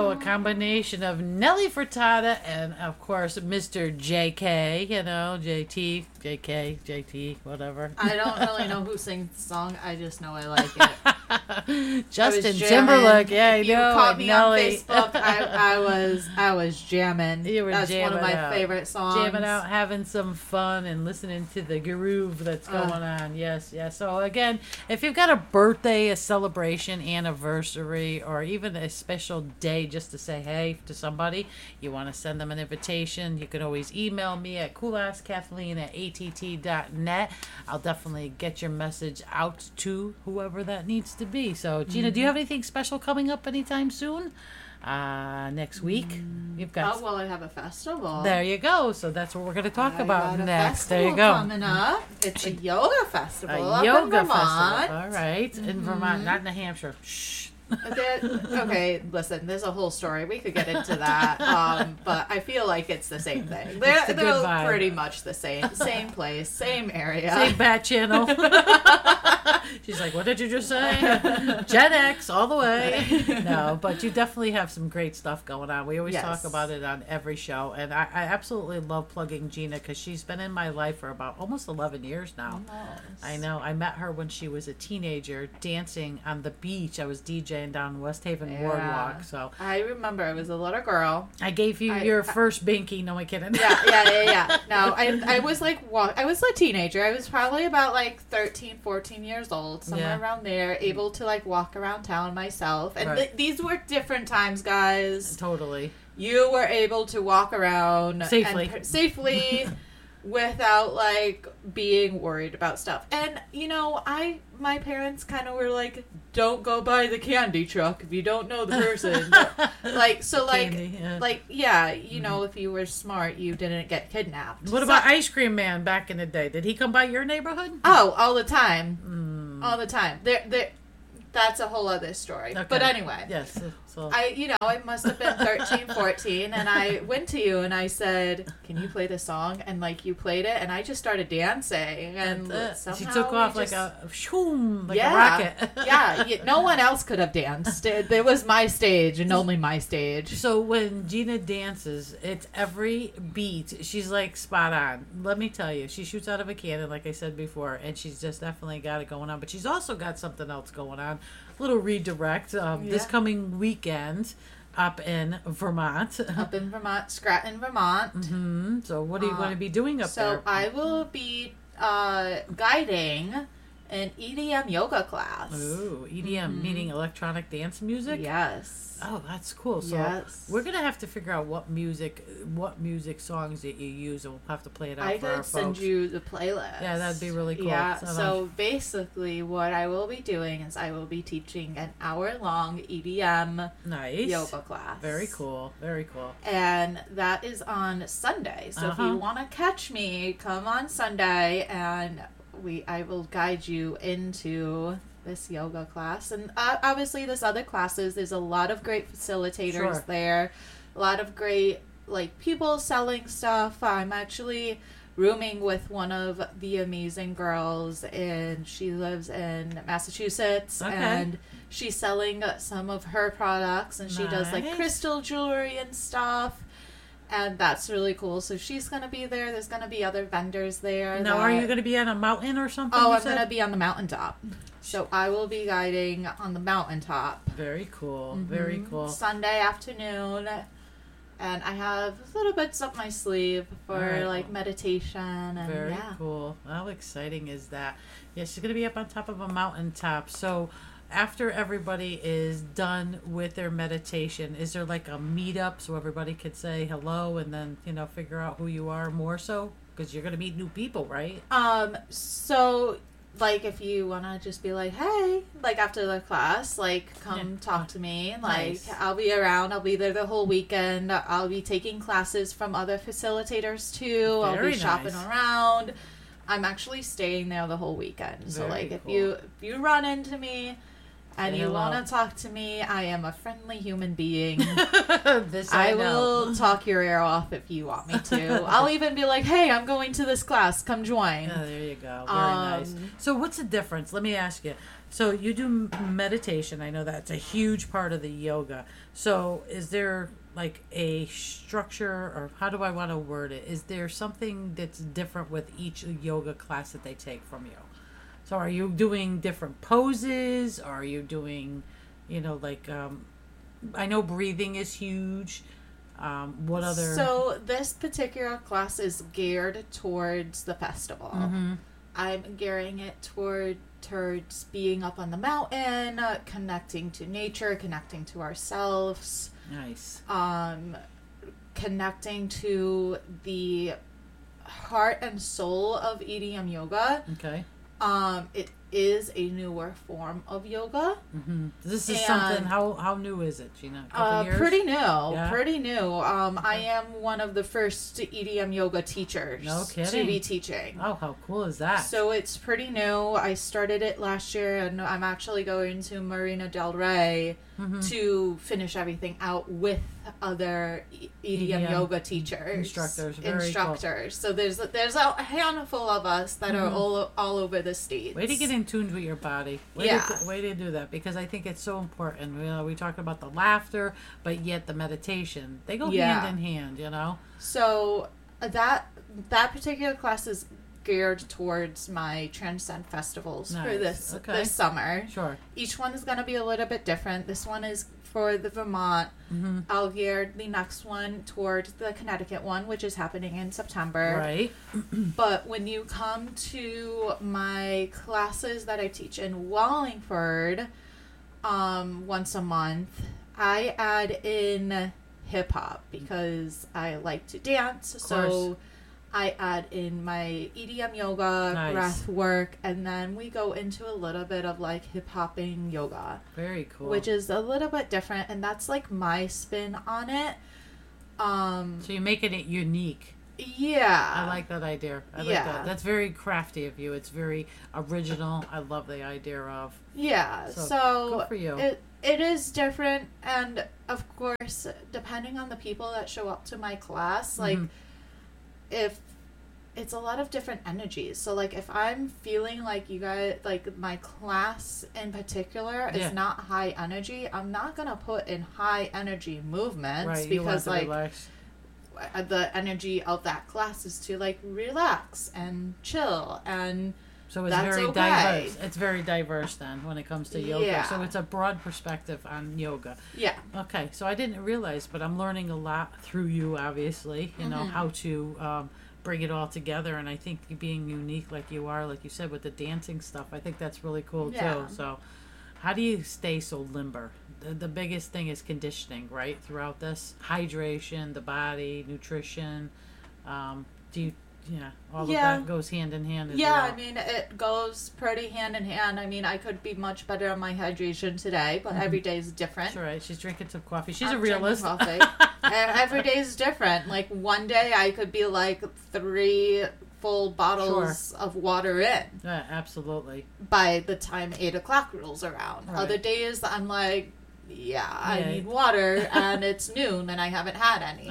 So a combination of Nelly Furtada and, of course, Mr. JK, JT, JK, JT, whatever. I don't really know who sings the song. I just know I like it. Justin Timberlake, yeah, I know. You caught me Nelly. on Facebook. I was jamming. You were That's jamming one of my out. favorite songs. Jamming out, having some fun, and listening to the groove that's going on. Yes, yes. So again, if you've got a birthday, a celebration, anniversary, or even a special day just to say hey to somebody, you want to send them an invitation, you can always email me at coolaskkathleen@att.net. I'll definitely get your message out to whoever that needs to be. So Gina, do you have anything special coming up anytime soon? Next week you've got I have a festival. There you go. So that's what we're going to talk about next. There you festival go. Coming up. It's a yoga festival. A up yoga in Vermont. festival. All right. In Vermont, not New Hampshire. Shh. Okay, listen, there's a whole story. We could get into that. But I feel like it's the same thing. They're pretty much the same. Same place, same area. Same bat channel. She's like, what did you just say? Gen X all the way. No, but you definitely have some great stuff going on. We always talk about it on every show. And I absolutely love plugging Gina because she's been in my life for about almost 11 years now. Almost. I know. I met her when she was a teenager dancing on the beach. I was DJing down West Haven Boardwalk. So I remember I was a little girl. I gave you your first binky. No, I'm kidding. Yeah. No, I was like, I was a teenager. I was probably about like 13, 14 years old, somewhere around there, able to like walk around town myself. And these were different times, guys. Totally. You were able to walk around safely. Without like being worried about stuff. And my parents kind of were like, don't go by the candy truck if you don't know the person. If you were smart, you didn't get kidnapped. What about Ice Cream Man back in the day? Did he come by your neighborhood? Oh, all the time. All the time. That's a whole other story. Okay. But anyway. Yes. So. I must have been 13, 14, and I went to you and I said, can you play this song? And like you played it, and I just started dancing, and somehow she took off like a rocket. No one else could have danced. It was my stage and only my stage. So when Gina dances, it's every beat. She's like spot on. Let me tell you, she shoots out of a cannon, like I said before, and she's just definitely got it going on. But she's also got something else going on. Little redirect this coming weekend up in Vermont. Scranton, Vermont. Mm-hmm. So what are you going to be doing up there? So I will be guiding an EDM yoga class. Ooh, EDM, meaning electronic dance music? Yes. Oh, that's cool. So we're going to have to figure out what music songs that you use, and we'll have to play it out for our folks. I could send you the playlist. Yeah, that'd be really cool. Yeah, so basically what I will be doing is I will be teaching an hour-long EDM yoga class. Very cool. Very cool. And that is on Sunday. So if you want to catch me, come on Sunday, and I will guide you into this yoga class. And obviously there's other classes. There's a lot of great facilitators there, a lot of great people selling stuff. I'm actually rooming with one of the amazing girls, and she lives in Massachusetts, and she's selling some of her products, and she does crystal jewelry and stuff. And that's really cool. So she's going to be there. There's going to be other vendors there. Now, are you going to be on a mountain or something? Oh, I'm going to be on the mountaintop. So I will be guiding on the mountaintop. Very cool. Mm-hmm. Very cool. Sunday afternoon. And I have little bits up my sleeve for meditation. And very cool. How exciting is that? Yeah, she's going to be up on top of a mountaintop. So after everybody is done with their meditation, is there like a meetup so everybody could say hello and then, figure out who you are more so? Because you're going to meet new people, right? So if you want to just be like, hey, after the class, come talk to me. I'll be around. I'll be there the whole weekend. I'll be taking classes from other facilitators too. I'll be shopping around. I'm actually staying there the whole weekend. So if you run into me and you want to talk to me, I am a friendly human being. I will talk your ear off if you want me to. I'll even be like, hey, I'm going to this class. Come join. Oh, there you go. Very nice. So what's the difference? Let me ask you. So you do meditation. I know that's a huge part of the yoga. So is there like a structure, or how do I want to word it? Is there something that's different with each yoga class that they take from you? So are you doing different poses? Are you doing, like, I know breathing is huge. What other? So this particular class is geared towards the festival. Mm-hmm. I'm gearing it towards being up on the mountain, connecting to nature, connecting to ourselves. Nice. Connecting to the heart and soul of EDM yoga. Okay. It is a newer form of yoga. Mm-hmm. This is something. How new is it, Gina? A couple years? Pretty new. Yeah. Pretty new. I am one of the first EDM yoga teachers to be teaching. Oh, how cool is that? So it's pretty new. I started it last year, and I'm actually going to Marina del Rey to finish everything out with other EDM yoga teachers, instructors. Cool. So there's a handful of us that are all over the states. Way to get in tune with your body. Way to do that, because I think it's so important. We talk about the laughter, but yet the meditation, they go hand in hand. So that particular class is geared towards my Transcend festivals for this summer. Sure. Each one is going to be a little bit different. This one is for the Vermont. Mm-hmm. I'll gear the next one towards the Connecticut one, which is happening in September. Right. But when you come to my classes that I teach in Wallingford, once a month, I add in hip hop because I like to dance. So I add in my EDM yoga, breath work, and then we go into a little bit of like hip hopping yoga. Very cool. Which is a little bit different, and that's like my spin on it. So you're making it unique. Yeah. I like that idea. I like that. That's very crafty of you. It's very original. I love the idea of. Yeah. So good for you. It is different, and of course, depending on the people that show up to my class, like if it's a lot of different energies. So like if I'm feeling like you guys, like my class in particular is not high energy, I'm not going to put in high energy movements because like relax. The energy of that class is to like relax and chill, and so it's very diverse. It's very diverse then when it comes to yoga. Yeah. So it's a broad perspective on yoga. Yeah. Okay. So I didn't realize, but I'm learning a lot through you, obviously, how to bring it all together. And I think being unique like you are, like you said, with the dancing stuff, I think that's really cool too. So how do you stay so limber? The biggest thing is conditioning, right? Throughout this, hydration, the body, nutrition. Do you? Yeah, all of that goes hand in hand as well. I mean, it goes pretty hand in hand. I mean, I could be much better on my hydration today, but every day is different. That's right. She's drinking some coffee. She's a realist. Coffee. Every day is different. Like, one day I could be like 3 full bottles of water in. Yeah, absolutely. By the time 8 o'clock rolls around. Right. Other days I'm like, I need water, and it's noon, and I haven't had any.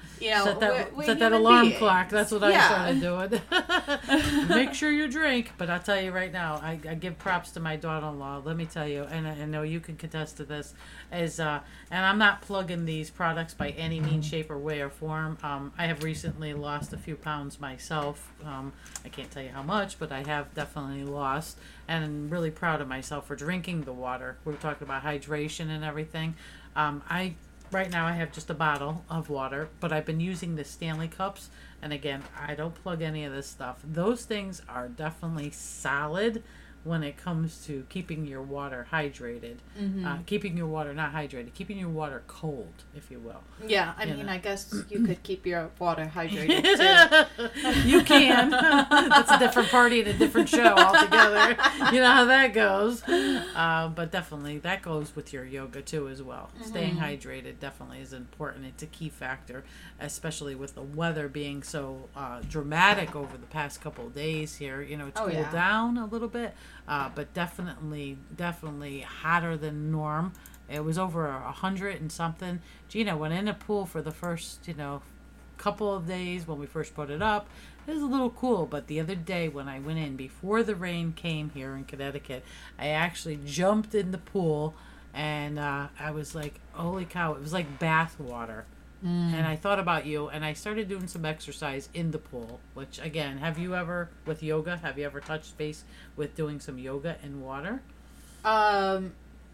Set that alarm clock. That's what I started doing. Make sure you drink. But I'll tell you right now, I give props to my daughter-in-law. Let me tell you, and I know you can contest to this, and I'm not plugging these products by any means, shape, or way or form. I have recently lost a few pounds myself. I can't tell you how much, but I have definitely lost, and I'm really proud of myself for drinking the water. We were talking about hydration and everything. Right now I have just a bottle of water, but I've been using the Stanley cups, and again, I don't plug any of this stuff. Those things are definitely solid when it comes to keeping your water hydrated. Keeping your water not hydrated, keeping your water cold, if you will. Yeah, I mean, I guess you could keep your water hydrated too. You can. That's a different party and a different show altogether. You know how that goes. But definitely, that goes with your yoga too as well. Staying hydrated definitely is important. It's a key factor, especially with the weather being so dramatic over the past couple of days here. It's cooled down a little bit. But definitely hotter than norm. It was over 100 and something. Gina went in a pool for the first, couple of days when we first put it up. It was a little cool, but the other day when I went in, before the rain came here in Connecticut, I actually jumped in the pool, and I was like, holy cow, it was like bath water. And I thought about you, and I started doing some exercise in the pool, which, again, have you ever touched base with doing some yoga in water? No.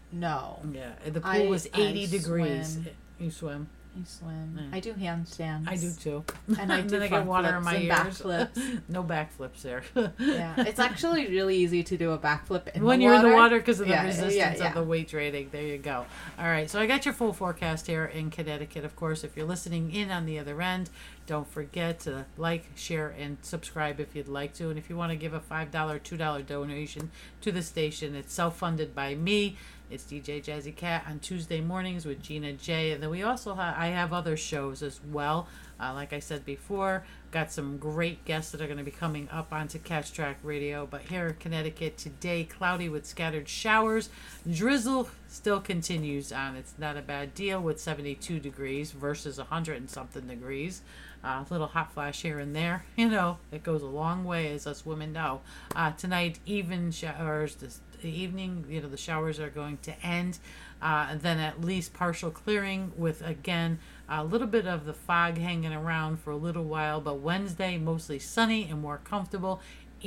Yeah, the pool was 80 degrees. Swim. You swim? I swim. I do handstands. I do too. And I do then I get water in my ears. Backflips. No backflips there. Yeah, it's actually really easy to do a backflip when you're in the water because of the resistance of of the weight training. There you go. All right, so I got your full forecast here in Connecticut. Of course, if you're listening in on the other end, don't forget to like, share, and subscribe if you'd like to. And if you want to give a $5, $2 donation to the station, it's self-funded by me. It's DJ Jazzy Cat on Tuesday mornings with Gina J. And then we also I have other shows as well. Like I said before, got some great guests that are going to be coming up onto Catch Track Radio. But here in Connecticut today, cloudy with scattered showers. Drizzle still continues on. It's not a bad deal with 72 degrees versus 100 and something degrees. A little hot flash here and there. You know, it goes a long way, as us women know. Tonight, even showers. The evening, the showers are going to end. And then at least partial clearing with, again, a little bit of the fog hanging around for a little while. But Wednesday, mostly sunny and more comfortable.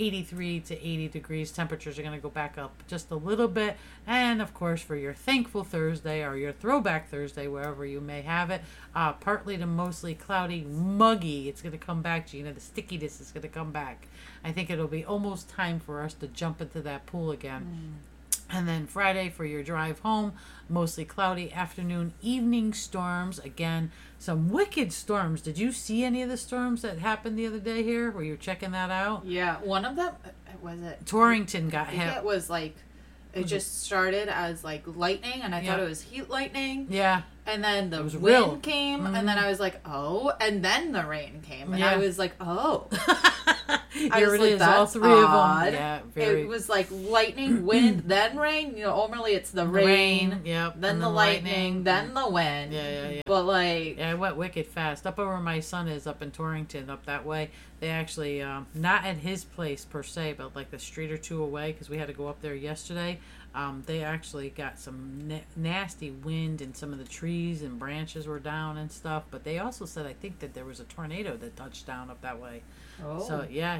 83 to 80 degrees. Temperatures are going to go back up just a little bit. And, of course, for your Thankful Thursday or your Throwback Thursday, wherever you may have it, partly to mostly cloudy, muggy. It's going to come back, Gina. The stickiness is going to come back. I think it'll be almost time for us to jump into that pool again. And then Friday for your drive home, mostly cloudy, afternoon, evening storms. Again, some wicked storms. Did you see any of the storms that happened the other day here? Were you checking that out? Yeah, one of them, was it? Torrington got hit. It was like, it just started as like lightning, and I thought it was heat lightning. Yeah. And then the wind came, and then I was like, oh. And then the rain came, and I was like, oh. Here it is, all three of them. Yeah, It was like lightning, wind, then rain. Normally it's the rain, yep, then the lightning, then the wind. Yeah. But like... Yeah, it went wicked fast. Up where my son is, up in Torrington, up that way, they actually, not at his place per se, but like a street or two away, because we had to go up there yesterday. They actually got some nasty wind, and some of the trees and branches were down and stuff. But they also said, I think, that there was a tornado that touched down up that way. Oh. So yeah.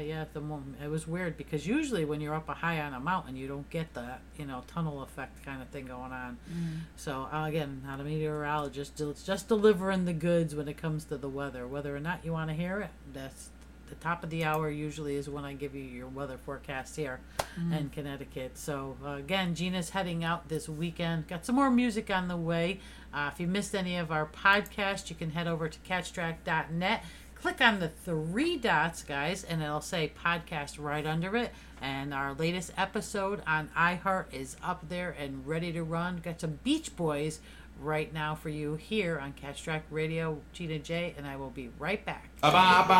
It was weird because usually when you're up high on a mountain, you don't get the tunnel effect kind of thing going on. So again, not a meteorologist, just delivering the goods when it comes to the weather. Whether or not you want to hear it, that's the top of the hour usually is when I give you your weather forecast here in Connecticut. So again, Gina's heading out this weekend. Got some more music on the way. If you missed any of our podcasts, you can head over to catchtrack.net. Click on the 3 dots, guys, and it'll say podcast right under it. And our latest episode on iHeart is up there and ready to run. Got some Beach Boys right now for you here on Catch Track Radio. Gina J, and I will be right back.